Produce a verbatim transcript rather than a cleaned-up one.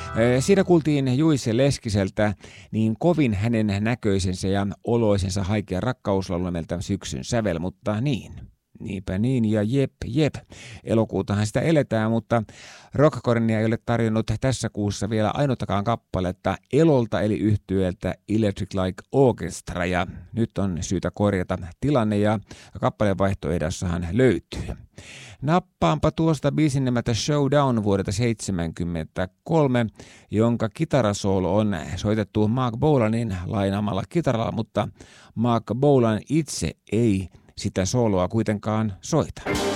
Siinä kuultiin Juise Leskiseltä niin kovin hänen näköisensä ja oloisensa haikea rakkauslaulu nimeltä Syksyn sävel, mutta niin. Niinpä niin ja jep, jep. Elokuutahan sitä eletään, mutta Rockcornia ei ole tarjonnut tässä kuussa vielä ainuttakaan kappaletta Elolta eli yhtyeeltä Electric Light Orchestra ja nyt on syytä korjata tilanne ja kappaleen vaihtoehdossahan löytyy. Nappaanpa tuosta biisin nimeltä Showdown vuodelta seitsemänkymmentäkolme, jonka kitarasoolo on soitettu Mark Bolanin lainaamalla kitaralla, mutta Mark Bolan itse ei sitä sooloa kuitenkaan soita.